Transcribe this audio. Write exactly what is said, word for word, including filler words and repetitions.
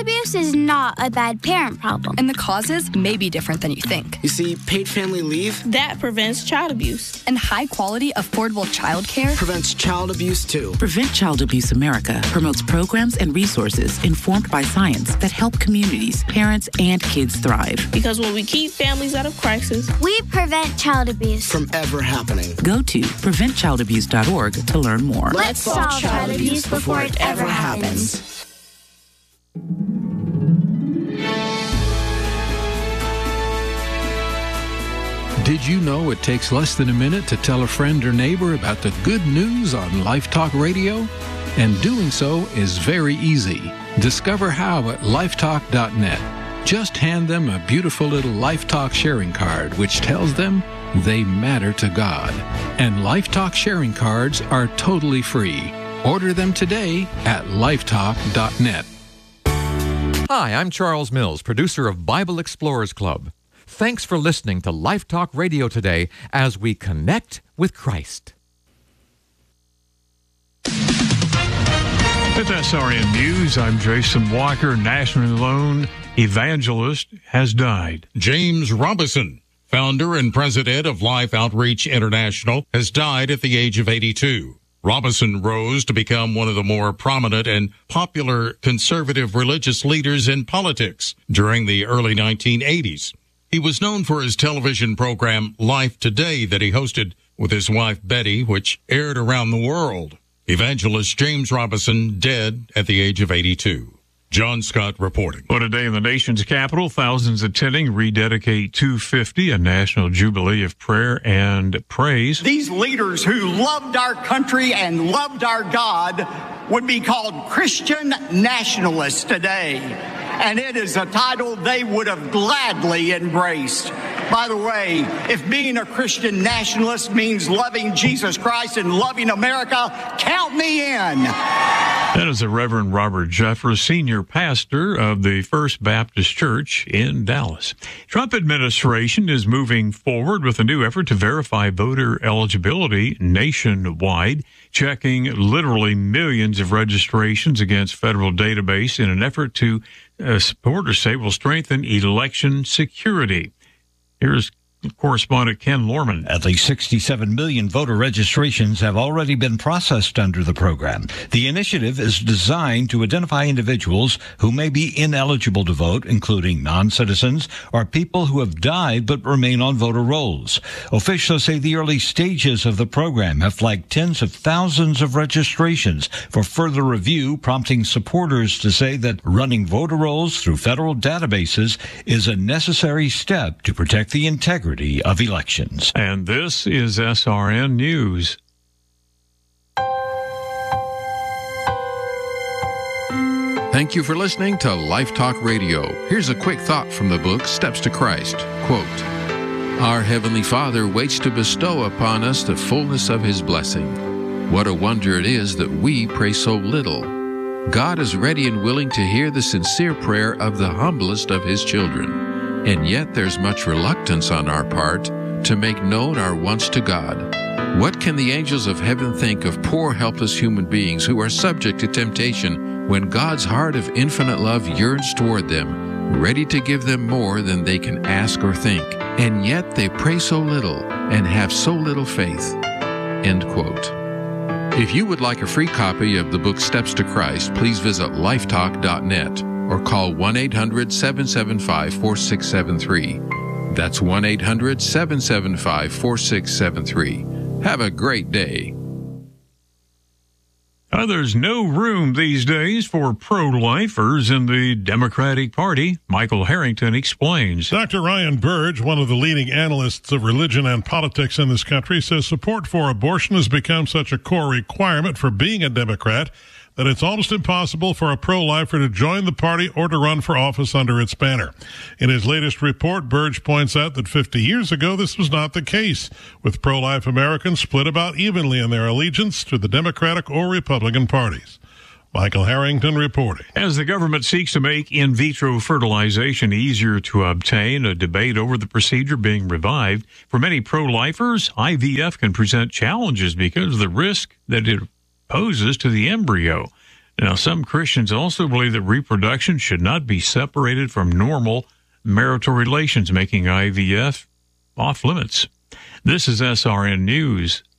abuse is not a bad parent problem. And the causes may be different than you think. You see, paid family leave, that prevents child abuse. And high-quality, affordable child care prevents child abuse, too. Prevent Child Abuse America promotes programs and resources informed by science that help communities, parents, and kids thrive. Because when we keep families out of crisis, we prevent child abuse from ever happening. Go to prevent child abuse dot org to learn more. Let's solve child abuse before it ever happens. Did you know it takes less than a minute to tell a friend or neighbor about the good news on Life Talk Radio? And doing so is very easy. Discover how at life talk dot net. Just hand them a beautiful little Life Talk sharing card, which tells them they matter to God. And Life Talk sharing cards are totally free. Order them today at life talk dot net. Hi, I'm Charles Mills, producer of Bible Explorers Club. Thanks for listening to Life Talk Radio today as we connect with Christ. With S R N News, I'm Jason Walker. National Loan evangelist has died. James Robison, founder and president of Life Outreach International, has died at the age of eighty-two. Robison rose to become one of the more prominent and popular conservative religious leaders in politics during the early nineteen eighties. He was known for his television program Life Today that he hosted with his wife Betty, which aired around the world. Evangelist James Robison dead at the age of eighty-two. John Scott reporting. Well, today in the nation's capital, thousands attending rededicate two fifty, a national jubilee of prayer and praise. These leaders who loved our country and loved our God would be called Christian nationalists today. And it is a title they would have gladly embraced. By the way, if being a Christian nationalist means loving Jesus Christ and loving America, count me in. That is the Reverend Robert Jeffress, senior pastor of the First Baptist Church in Dallas. Trump administration is moving forward with a new effort to verify voter eligibility nationwide, checking literally millions of registrations against federal database in an effort to, uh, supporters say, will strengthen election security. Here's correspondent Ken Lorman. At least sixty-seven million voter registrations have already been processed under the program. The initiative is designed to identify individuals who may be ineligible to vote, including non-citizens or people who have died but remain on voter rolls. Officials say the early stages of the program have flagged tens of thousands of registrations for further review, prompting supporters to say that running voter rolls through federal databases is a necessary step to protect the integrity of elections. And this is S R N News. Thank you for listening to Life Talk Radio. Here's a quick thought from the book Steps to Christ. Quote, Our Heavenly Father waits to bestow upon us the fullness of His blessing. What a wonder it is that we pray so little. God is ready and willing to hear the sincere prayer of the humblest of His children. And yet there's much reluctance on our part to make known our wants to God. What can the angels of heaven think of poor, helpless human beings who are subject to temptation when God's heart of infinite love yearns toward them, ready to give them more than they can ask or think, and yet they pray so little and have so little faith? End quote. If you would like a free copy of the book Steps to Christ, please visit life talk dot net. or call one eight hundred, seven seven five, four six seven three. That's one eight hundred, seven seven five, four six seven three. Have a great day. Uh, there's no room these days for pro-lifers in the Democratic Party. Michael Harrington explains. Doctor Ryan Burge, one of the leading analysts of religion and politics in this country, says support for abortion has become such a core requirement for being a Democrat that it's almost impossible for a pro-lifer to join the party or to run for office under its banner. In his latest report, Burge points out that fifty years ago, this was not the case, with pro-life Americans split about evenly in their allegiance to the Democratic or Republican parties. Michael Harrington reporting. As the government seeks to make in vitro fertilization easier to obtain, a debate over the procedure being revived. For many pro-lifers, I V F can present challenges because of the risk that it poses to the embryo. Now, some Christians also believe that reproduction should not be separated from normal marital relations, making I V F off limits. This is S R N News.